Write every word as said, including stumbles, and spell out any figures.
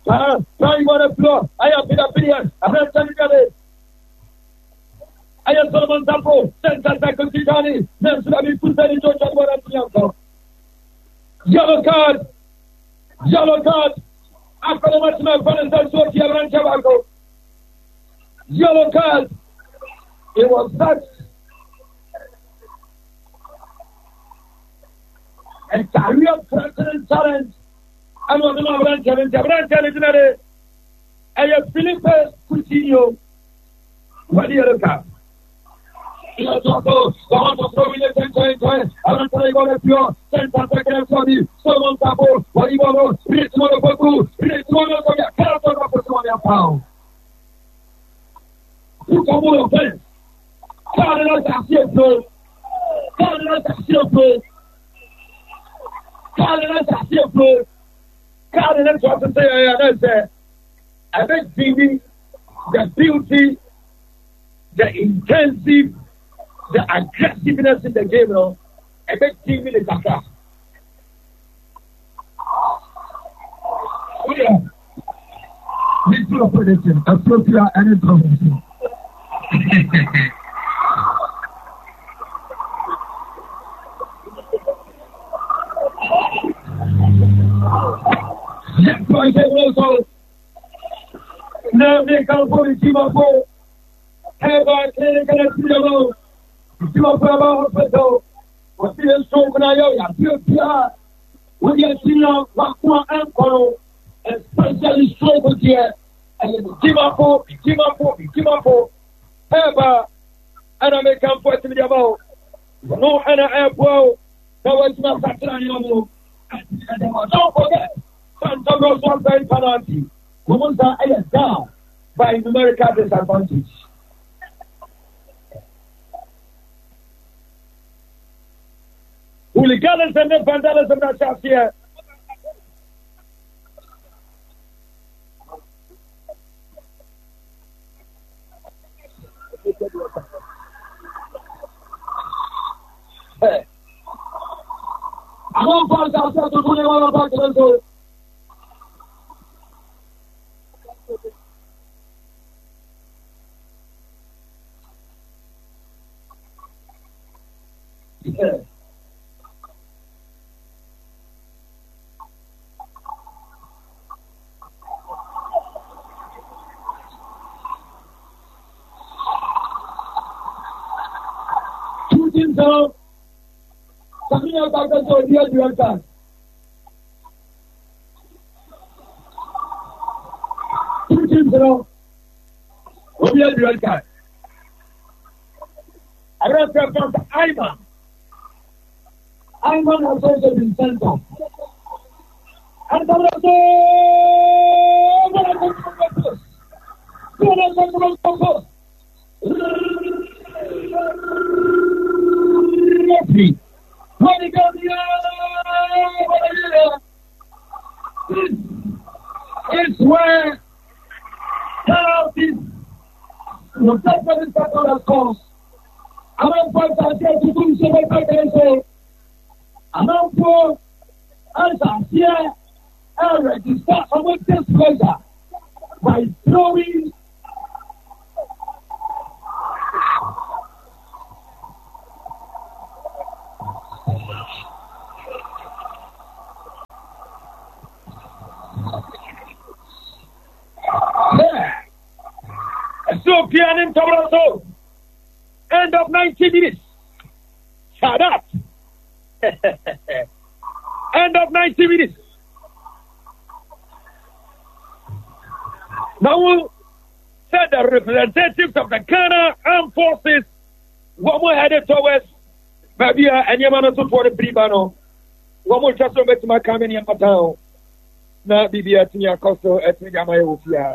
Ah, trying on the floor. I have been a billion. I have done it. I have Solomon Sampo. Send that back to Titani. Then should have been put in George and one and yellow card. Yellow card. After the match, my friend, that's what you have done. Yellow card. It was such a career president challenge. I was not a challenge. A brand challenge. I have Philippe Coutinho. What do you look at? Il a tantôt, comment on trouve une cinquante points, avant qu'on aille le pion, cinquante secondes sur lui, seulement Tapo, Walibolo, rythme de beaucoup, rythme de combien, quarante-trois pour cent de pound. Tout comme vous le faites, car le quartier flot, car le quartier flot, car le quartier flot, car le quartier flot, avec Bibi, the beauty, the intensive, the aggressiveness in the game, no, I bet T V is attack. Oh yeah, this is a prediction. A social and a promotion. Yes, I say also. Now they come for the team of four. Have I clearly going to see the road? You are about hospital. What's the stroke when I owe you? When you see now, what one uncle, especially stroke here, and give up hope, give up hope, give up hope. Ever, and I may come for to the about. No, and I have well, that was not that anymore. Don't forget, Santa Rosa one very penalty. Women are down by numerical disadvantage. Hooligans and the vandalism that's out here. I don't find ourselves to do anyone about the yeah. So, something about the Soviet Union. Two teams ago, Soviet Union. I don't care about Ayman. Ayman has also been sent off. And the rest of the Referee. When he goes the it's where penalties the second second has cost. I'm not going to say to do so much again. So I'm not for answer here and register some displeasure by throwing. So, Pian in Toronto, end of ninety minutes. Shut up. End of ninety minutes. Now, said the representatives of the Ghana Armed Forces were more headed towards Babia and Yamana for the Bribano. One more just over to my coming in town. Now, Bibia Tia Costo at Yamaya.